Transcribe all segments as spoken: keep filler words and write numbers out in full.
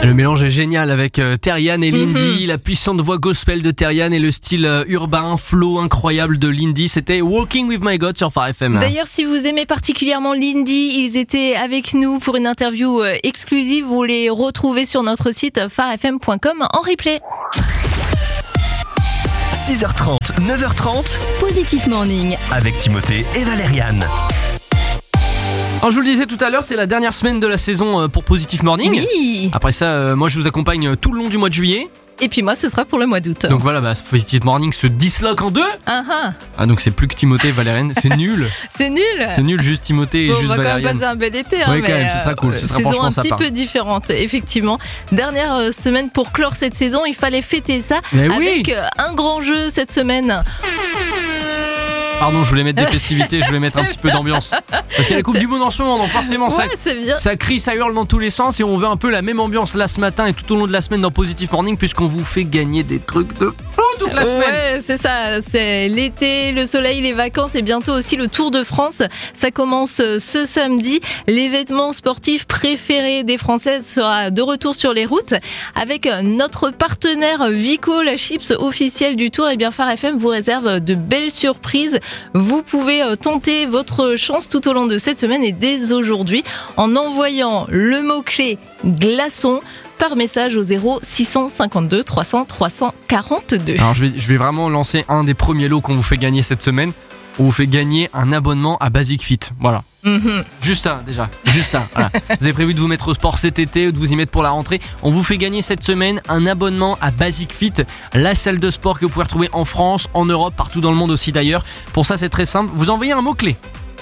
Le mélange est génial avec euh, Terrian et Lindy, mm-hmm. la puissante voix gospel de Terrian et le style euh, urbain, flow incroyable de Lindy. C'était Walking with My God sur Phare F M. D'ailleurs, si vous aimez particulièrement Lindy, ils étaient avec nous pour une interview euh, exclusive. Vous les retrouvez sur notre site phare f m point com en replay. six heures trente, neuf heures trente, Positif Morning avec Timothée et Valériane. Alors, je vous le disais tout à l'heure, c'est la dernière semaine de la saison pour Positif Morning. Oui. Après ça, euh, moi je vous accompagne tout le long du mois de juillet. Et puis moi, ce sera pour le mois d'août. Donc voilà, bah, Positif Morning se disloque en deux. Uh-huh. Ah, donc c'est plus que Timothée et Valériane, c'est nul. C'est nul. C'est nul, juste Timothée et bon, juste on va Valériane. quand même passer un bel été. Hein, oui, mais quand même, ce sera cool. Ce sera saison franchement un sympa. petit peu différente, effectivement. Dernière euh, semaine pour clore cette saison, il fallait fêter ça mais avec oui. euh, un grand jeu cette semaine. Pardon, je voulais mettre des festivités, je voulais mettre un petit peu d'ambiance. Parce qu'il y a la Coupe du Monde en ce moment, donc forcément ça, ouais, ça crie, ça hurle dans tous les sens et on veut un peu la même ambiance là ce matin et tout au long de la semaine dans Positif Morning puisqu'on vous fait gagner des trucs de fou toute la semaine. Ouais, c'est ça, c'est l'été, le soleil, les vacances et bientôt aussi le Tour de France. Ça commence ce samedi. L'événement sportif préféré des Français sera de retour sur les routes avec notre partenaire Vico, la chips officielle du Tour. Et bien Phare F M vous réserve de belles surprises. Vous pouvez tenter votre chance tout au long de cette semaine et dès aujourd'hui en envoyant le mot-clé glaçon par message au zéro six cent cinquante-deux trois cents trois cent quarante-deux. Alors je vais, je vais vraiment lancer un des premiers lots qu'on vous fait gagner cette semaine. On vous fait gagner un abonnement à Basic Fit. Voilà. Mm-hmm. Juste ça déjà, juste ça. Voilà. Vous avez prévu de vous mettre au sport cet été ou de vous y mettre pour la rentrée. On vous fait gagner cette semaine un abonnement à Basic Fit, la salle de sport que vous pouvez retrouver en France, en Europe, partout dans le monde aussi d'ailleurs. Pour ça c'est très simple, vous envoyez un mot-clé.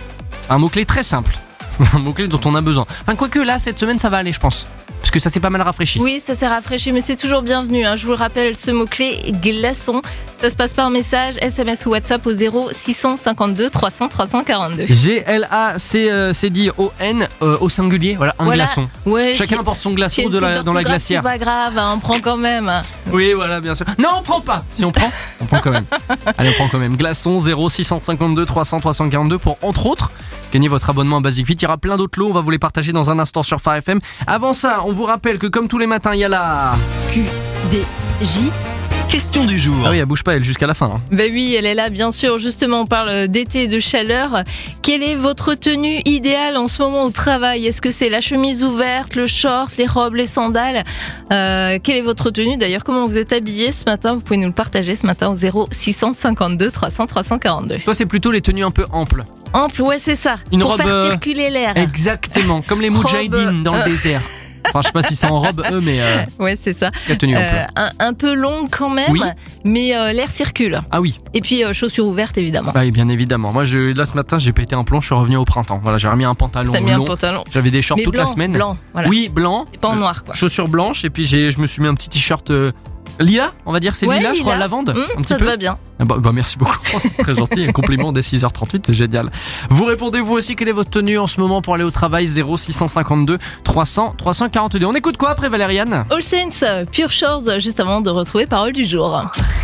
Un mot-clé très simple. Un mot-clé dont on a besoin. Enfin quoique là cette semaine ça va aller je pense. Parce que ça s'est pas mal rafraîchi. Oui, ça s'est rafraîchi, mais c'est toujours bienvenu. Hein. Je vous le rappelle, ce mot-clé glaçon, ça se passe par message, S M S ou WhatsApp au zéro six cent cinquante-deux trois cents trois cent quarante-deux. G L A C D O N euh, au singulier, voilà, un voilà. glaçon. Ouais, chacun porte son glaçon de la, dans la glacière. C'est pas grave, hein, on prend quand même. Oui, voilà, bien sûr. Non, on prend pas. Si on prend, on prend quand même. Allez, on prend quand même. Glaçon zéro six cent cinquante-deux trois cents trois cent quarante-deux pour, entre autres, gagner votre abonnement à Basic Fit. Il y aura plein d'autres lots, on va vous les partager dans un instant sur Phare F M. Avant ça, on vous rappelle que comme tous les matins, il y a la Q D J. Question du jour. Ah oui, elle bouge pas elle jusqu'à la fin. Hein. Ben oui, elle est là bien sûr. Justement, on parle d'été et de chaleur. Quelle est votre tenue idéale en ce moment au travail ? Est-ce que c'est la chemise ouverte, le short, les robes, les sandales ? euh, Quelle est votre tenue ? D'ailleurs, comment vous êtes habillé ce matin ? Vous pouvez nous le partager ce matin au zéro six cent cinquante-deux trois cents trois cent quarante-deux. Toi, c'est plutôt les tenues un peu amples. Ample, ouais, c'est ça. Une pour robe, faire euh... circuler l'air. Exactement, comme les moudjahidines dans le désert. Enfin, je sais pas si c'est en robe, eux, mais. Euh, ouais, c'est ça. La tenue ample. Euh, un, un peu longue quand même, oui. mais euh, l'air circule. Ah oui. Et puis, euh, chaussures ouvertes, évidemment. Bah, bien évidemment. Moi, je, là, ce matin, j'ai pété un plomb, je suis revenu au printemps. Voilà, j'ai remis un pantalon. T'as mis long. un pantalon. J'avais des shorts mais toute blanc, la semaine. Blanc, voilà. Oui, blanc. Et pas en noir, quoi. Chaussures blanches, et puis j'ai, je me suis mis un petit t-shirt. Euh, Lila, on va dire, c'est ouais, lila, lila, je crois, lavande. Mmh, un petit ça peu. te va bien. Ah bah, bah merci beaucoup, oh, c'est très gentil. Un compliment dès six heures trente-huit, c'est génial. Vous répondez vous aussi, quelle est votre tenue en ce moment pour aller au travail ? Zéro six cent cinquante-deux trois cents trois cent quarante-deux. On écoute quoi après, Valériane ? All Saints, Pure Shores, juste avant de retrouver Parole du jour.